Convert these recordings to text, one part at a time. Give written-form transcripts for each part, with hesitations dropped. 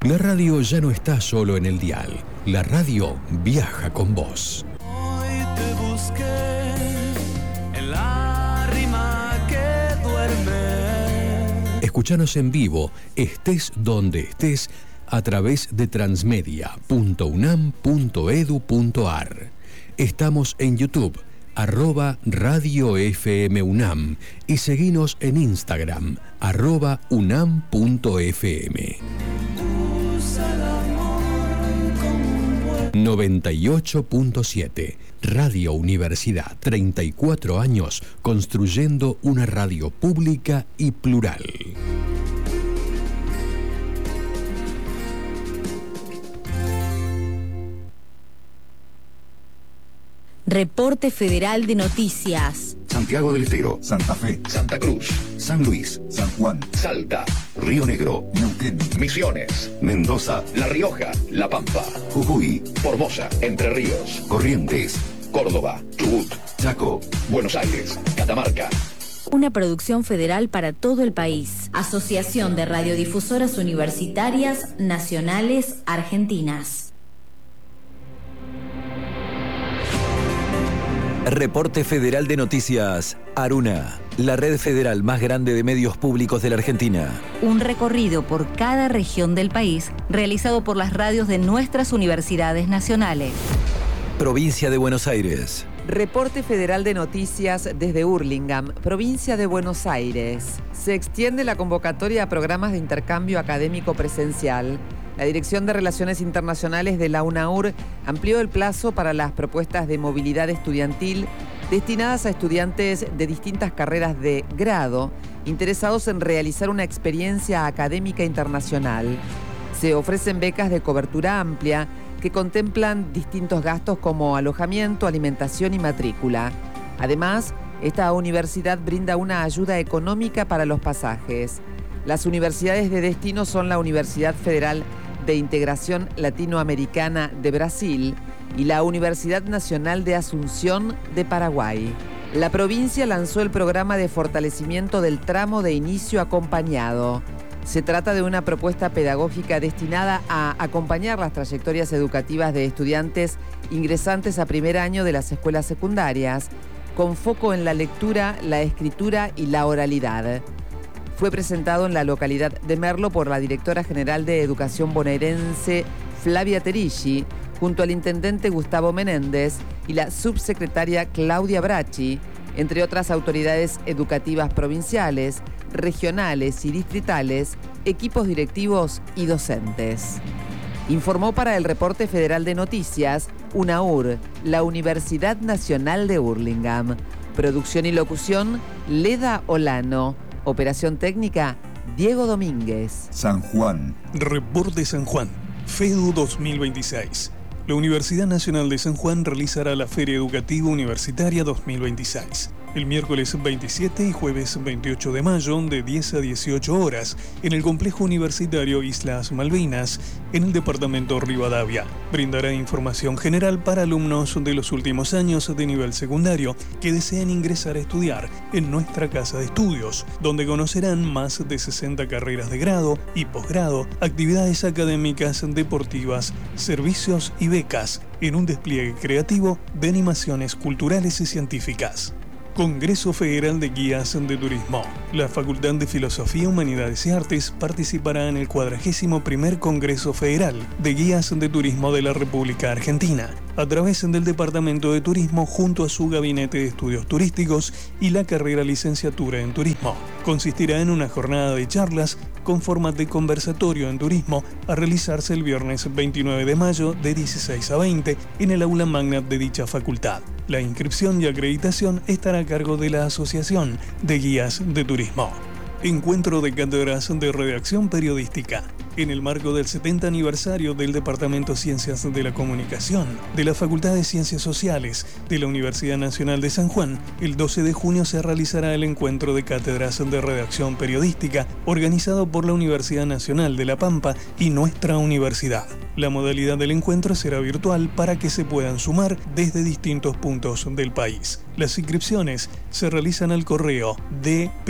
La radio ya no está solo en el dial. La radio viaja con vos. Hoy te busqué en la rima que duerme. Escuchanos en vivo, estés donde estés, a través de transmedia.unam.edu.ar. Estamos en YouTube, @Radio FM UNAM, y seguinos en Instagram, @unam.fm. 98.7 Radio Universidad, 34 años construyendo una radio pública y plural. Reporte Federal de Noticias. Santiago del Estero, Santa Fe, Santa Cruz, San Luis, San Juan, Salta, Río Negro, Neuquén, Misiones, Mendoza, La Rioja, La Pampa, Jujuy, Formosa, Entre Ríos, Corrientes, Córdoba, Chubut, Chaco, Buenos Aires, Catamarca. Una producción federal para todo el país. Asociación de Radiodifusoras Universitarias Nacionales Argentinas. Reporte Federal de Noticias, Aruna, la red federal más grande de medios públicos de la Argentina. Un recorrido por cada región del país realizado por las radios de nuestras universidades nacionales. Provincia de Buenos Aires. Reporte Federal de Noticias desde Hurlingham, provincia de Buenos Aires. Se extiende la convocatoria a programas de intercambio académico presencial. La Dirección de Relaciones Internacionales de la UNAUR amplió el plazo para las propuestas de movilidad estudiantil destinadas a estudiantes de distintas carreras de grado interesados en realizar una experiencia académica internacional. Se ofrecen becas de cobertura amplia que contemplan distintos gastos como alojamiento, alimentación y matrícula. Además, esta universidad brinda una ayuda económica para los pasajes. Las universidades de destino son la Universidad Federal de Integración Latinoamericana de Brasil y la Universidad Nacional de Asunción de Paraguay. La provincia lanzó el programa de fortalecimiento del tramo de inicio acompañado. Se trata de una propuesta pedagógica destinada a acompañar las trayectorias educativas de estudiantes ingresantes a primer año de las escuelas secundarias, con foco en la lectura, la escritura y la oralidad. Fue presentado en la localidad de Merlo por la directora general de Educación bonaerense, Flavia Terilli, junto al intendente Gustavo Menéndez y la subsecretaria Claudia Bracci, entre otras autoridades educativas provinciales, regionales y distritales, equipos directivos y docentes. Informó para el Reporte Federal de Noticias, UNAUR, la Universidad Nacional de Hurlingham. Producción y locución, Leda Olano. Operación técnica, Diego Domínguez. San Juan. Reporte San Juan, FEDU 2026. La Universidad Nacional de San Juan realizará la Feria Educativa Universitaria 2026. El miércoles 27 y jueves 28 de mayo, de 10 a 18 horas, en el Complejo Universitario Islas Malvinas, en el departamento Rivadavia. Brindará información general para alumnos de los últimos años de nivel secundario que deseen ingresar a estudiar en nuestra casa de estudios, donde conocerán más de 60 carreras de grado y posgrado, actividades académicas, deportivas, servicios y becas, en un despliegue creativo de animaciones culturales y científicas. Congreso Federal de Guías de Turismo. La Facultad de Filosofía, Humanidades y Artes participará en el 41º Congreso Federal de Guías de Turismo de la República Argentina, a través del Departamento de Turismo junto a su Gabinete de Estudios Turísticos y la carrera Licenciatura en Turismo. Consistirá en una jornada de charlas con forma de conversatorio en turismo a realizarse el viernes 29 de mayo de 16 a 20 en el aula magna de dicha facultad. La inscripción y acreditación estará a cargo de la Asociación de Guías de Turismo. Encuentro de cátedras de redacción periodística. En el marco del 70 aniversario del Departamento Ciencias de la Comunicación de la Facultad de Ciencias Sociales de la Universidad Nacional de San Juan, el 12 de junio se realizará el Encuentro de Cátedras de Redacción Periodística organizado por la Universidad Nacional de La Pampa y nuestra universidad. La modalidad del encuentro será virtual para que se puedan sumar desde distintos puntos del país. Las inscripciones se realizan al correo dp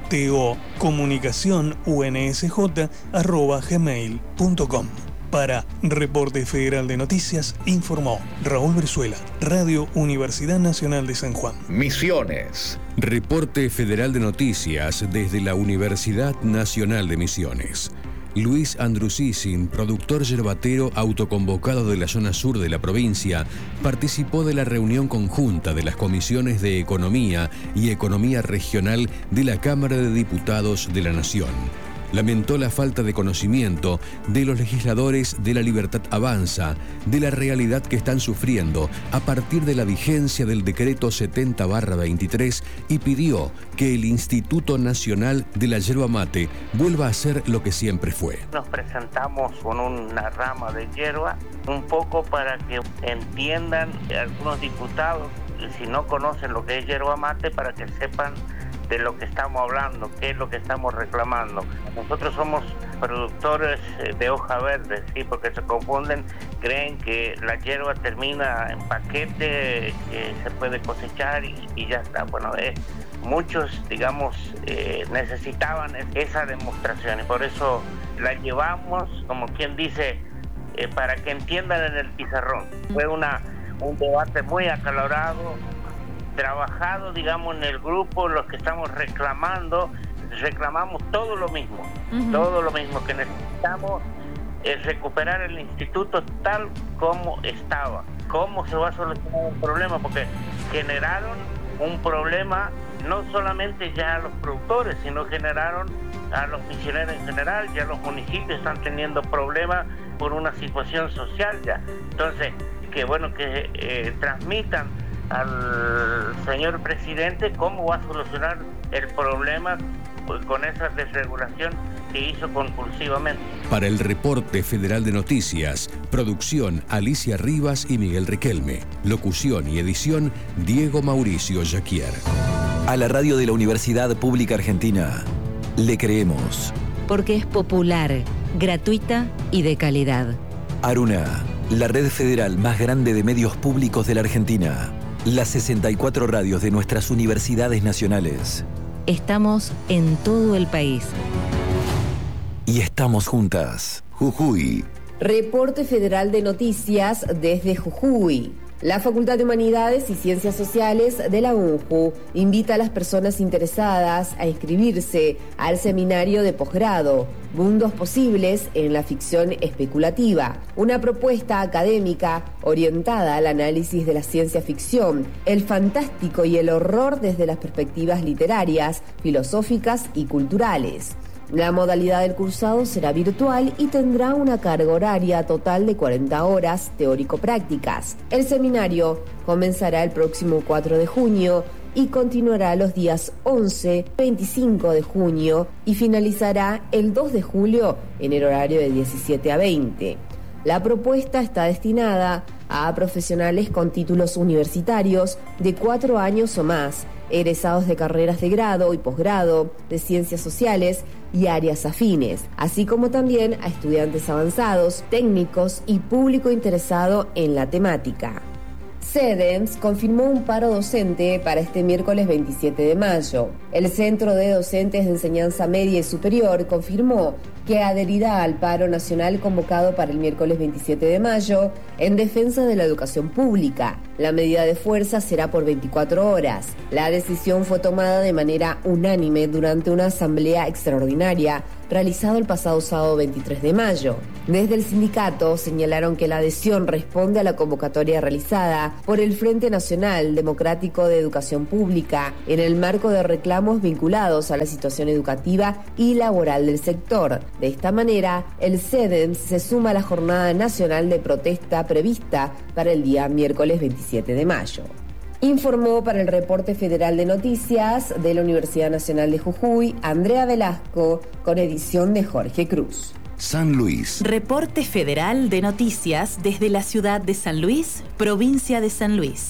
tocomunicacionunsj@gmail.com. Para Reporte Federal de Noticias, informó Raúl Brizuela, Radio Universidad Nacional de San Juan. Misiones. Reporte Federal de Noticias desde la Universidad Nacional de Misiones. Luis Andrusisin, productor yerbatero autoconvocado de la zona sur de la provincia, participó de la reunión conjunta de las comisiones de Economía y Economía Regional de la Cámara de Diputados de la Nación. Lamentó la falta de conocimiento de los legisladores de La Libertad Avanza de la realidad que están sufriendo a partir de la vigencia del decreto 70/23 y pidió que el Instituto Nacional de la Yerba Mate vuelva a ser lo que siempre fue. Nos presentamos con una rama de hierba, un poco para que entiendan algunos diputados, si no conocen lo que es yerba mate, para que sepan de lo que estamos hablando, qué es lo que estamos reclamando. Nosotros somos productores de hoja verde, ¿sí? Porque se confunden, creen que la hierba termina en paquete, que se puede cosechar y ya está. Bueno, muchos, digamos, necesitaban esa demostración y por eso la llevamos, como quien dice, para que entiendan en el pizarrón. Fue un debate muy acalorado, trabajado, digamos, en el grupo, los que estamos reclamamos todo lo mismo, todo lo mismo que necesitamos es recuperar el instituto tal como estaba. ¿Cómo se va a solucionar el problema? Porque generaron un problema no solamente ya a los productores, sino generaron a los misioneros en general, ya los municipios están teniendo problemas por una situación social ya. Entonces, que bueno que transmitan al señor presidente cómo va a solucionar el problema con esa desregulación que hizo compulsivamente. Para el Reporte Federal de Noticias, producción Alicia Rivas y Miguel Riquelme, locución y edición Diego Mauricio Jaquier. A la radio de la Universidad Pública Argentina le creemos. Porque es popular, gratuita y de calidad. Aruna, la red federal más grande de medios públicos de la Argentina. Las 64 radios de nuestras universidades nacionales. Estamos en todo el país. Y estamos juntas. Jujuy. Reporte Federal de Noticias desde Jujuy. La Facultad de Humanidades y Ciencias Sociales de la UNJU invita a las personas interesadas a inscribirse al seminario de posgrado Mundos Posibles en la Ficción Especulativa, una propuesta académica orientada al análisis de la ciencia ficción, el fantástico y el horror desde las perspectivas literarias, filosóficas y culturales. La modalidad del cursado será virtual y tendrá una carga horaria total de 40 horas teórico-prácticas. El seminario comenzará el próximo 4 de junio y continuará los días 11, 25 de junio y finalizará el 2 de julio en el horario de 17 a 20. La propuesta está destinada a profesionales con títulos universitarios de 4 años o más, egresados de carreras de grado y posgrado, de ciencias sociales y áreas afines, así como también a estudiantes avanzados, técnicos y público interesado en la temática. CEDEMS confirmó un paro docente para este miércoles 27 de mayo. El Centro de Docentes de Enseñanza Media y Superior confirmó que adherirá al paro nacional convocado para el miércoles 27 de mayo en defensa de la educación pública. La medida de fuerza será por 24 horas. La decisión fue tomada de manera unánime durante una asamblea extraordinaria realizado el pasado sábado 23 de mayo. Desde el sindicato señalaron que la adhesión responde a la convocatoria realizada por el Frente Nacional Democrático de Educación Pública en el marco de reclamos vinculados a la situación educativa y laboral del sector. De esta manera, el CEDEMS se suma a la jornada nacional de protesta prevista para el día miércoles 27 de mayo. Informó para el Reporte Federal de Noticias de la Universidad Nacional de Jujuy, Andrea Velasco, con edición de Jorge Cruz. San Luis. Reporte Federal de Noticias desde la ciudad de San Luis, provincia de San Luis.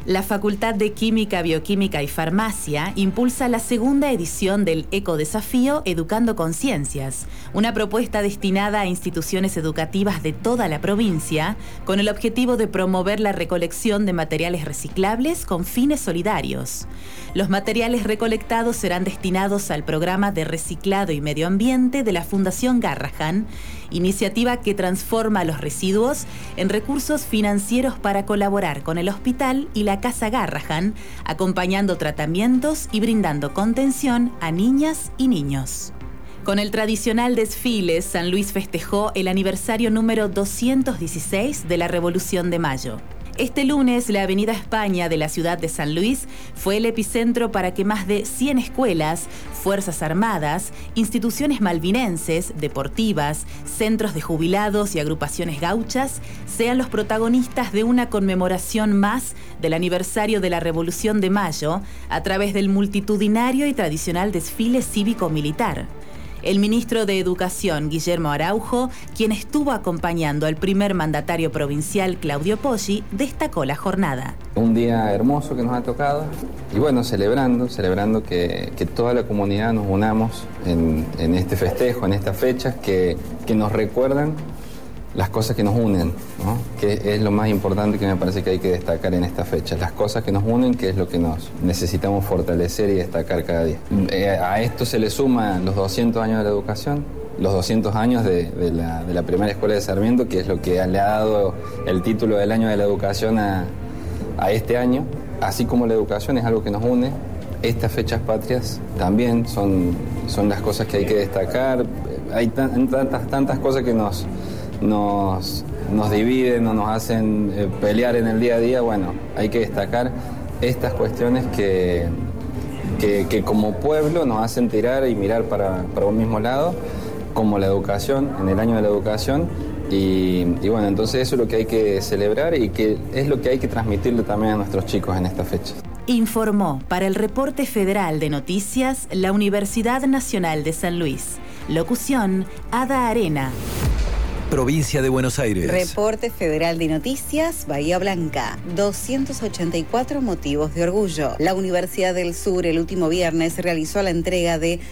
La Facultad de Química, Bioquímica y Farmacia impulsa la segunda edición del Ecodesafío Educando Conciencias, una propuesta destinada a instituciones educativas de toda la provincia con el objetivo de promover la recolección de materiales reciclables con fines solidarios. Los materiales recolectados serán destinados al programa de reciclado y medio ambiente de la Fundación Garrahan, iniciativa que transforma los residuos en recursos financieros para colaborar con el hospital y la Casa Garrahan, acompañando tratamientos y brindando contención a niñas y niños. Con el tradicional desfile, San Luis festejó el aniversario número 216 de la Revolución de Mayo. Este lunes, la Avenida España de la ciudad de San Luis fue el epicentro para que más de 100 escuelas, fuerzas armadas, instituciones malvinenses, deportivas, centros de jubilados y agrupaciones gauchas sean los protagonistas de una conmemoración más del aniversario de la Revolución de Mayo a través del multitudinario y tradicional desfile cívico-militar. El ministro de Educación, Guillermo Araujo, quien estuvo acompañando al primer mandatario provincial, Claudio Poggi, destacó la jornada. Un día hermoso que nos ha tocado y bueno, celebrando que toda la comunidad nos unamos en este festejo, en estas fechas que nos recuerdan las cosas que nos unen, ¿no? Que es lo más importante que me parece que hay que destacar en esta fecha. Las cosas que nos unen, que es lo que nos necesitamos fortalecer y destacar cada día. A esto se le suman los 200 años de la educación, los 200 años de la primera escuela de Sarmiento, que es lo que le ha dado el título del año de la educación a este año. Así como la educación es algo que nos une, estas fechas patrias también son las cosas que hay que destacar. Hay tantas cosas que nos dividen o nos hacen pelear en el día a día. Bueno, hay que destacar estas cuestiones que como pueblo nos hacen tirar y mirar para un mismo lado, como la educación, en el año de la educación. Y bueno, entonces eso es lo que hay que celebrar y que es lo que hay que transmitirle también a nuestros chicos en esta fecha. Informó para el Reporte Federal de Noticias la Universidad Nacional de San Luis. Locución, Ada Arena. Provincia de Buenos Aires. Reporte Federal de Noticias, Bahía Blanca. 284 motivos de orgullo. La Universidad del Sur el último viernes realizó la entrega de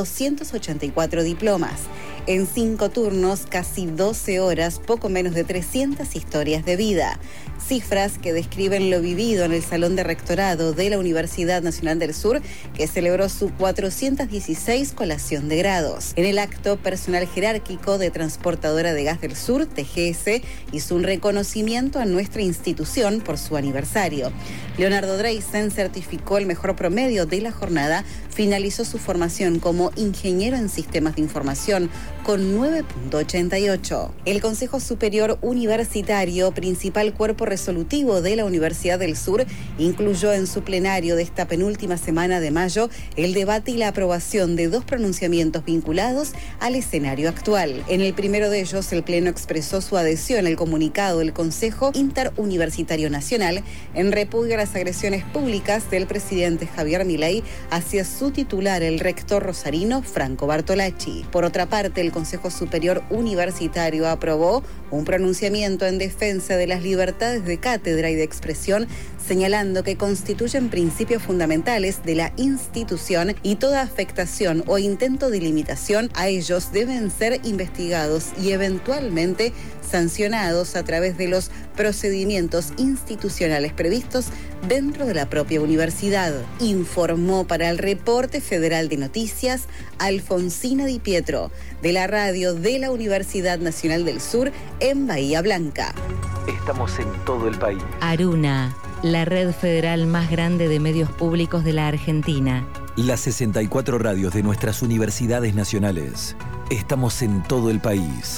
284 diplomas. En 5 turnos, casi 12 horas, poco menos de 300 historias de vida. Cifras que describen lo vivido en el Salón de Rectorado de la Universidad Nacional del Sur, que celebró su 416 colación de grados. En el acto, personal jerárquico de Transportadora de Gas del Sur, TGS, hizo un reconocimiento a nuestra institución por su aniversario. Leonardo Dreisen certificó el mejor promedio de la jornada, finalizó su formación como ingeniero en sistemas de información con 9.88. El Consejo Superior Universitario, principal cuerpo resolutivo de la Universidad del Sur, incluyó en su plenario de esta penúltima semana de mayo el debate y la aprobación de 2 pronunciamientos vinculados al escenario actual. En el primero de ellos, el Pleno expresó su adhesión al comunicado del Consejo Interuniversitario Nacional en repudio a las agresiones públicas del presidente Javier Milei hacia su titular, el rector rosarino Franco Bartolacci. Por otra parte, el Consejo Superior Universitario aprobó un pronunciamiento en defensa de las libertades de cátedra y de expresión, señalando que constituyen principios fundamentales de la institución y toda afectación o intento de limitación a ellos deben ser investigados y eventualmente sancionados a través de los procedimientos institucionales previstos dentro de la propia universidad. Informó para el Reporte Federal de Noticias Alfonsina Di Pietro, de la radio de la Universidad Nacional del Sur en Bahía Blanca. Estamos en todo el país. Aruna, la red federal más grande de medios públicos de la Argentina. Las 64 radios de nuestras universidades nacionales. Estamos en todo el país.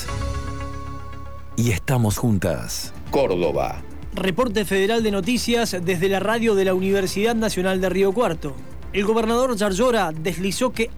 Y estamos juntas. Córdoba. Reporte Federal de Noticias desde la radio de la Universidad Nacional de Río Cuarto. El gobernador Yarlora deslizó que